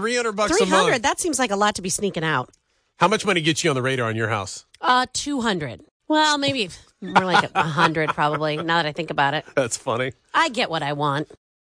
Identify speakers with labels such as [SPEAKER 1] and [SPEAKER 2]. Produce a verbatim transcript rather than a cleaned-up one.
[SPEAKER 1] three hundred bucks a
[SPEAKER 2] three hundred.
[SPEAKER 1] month.
[SPEAKER 2] That seems like a lot to be sneaking out.
[SPEAKER 1] How much money gets you on the radar on your house?
[SPEAKER 2] Uh, two hundred. Well, maybe more like a hundred, probably. Now that I think about it,
[SPEAKER 1] That's funny.
[SPEAKER 2] I get what I want.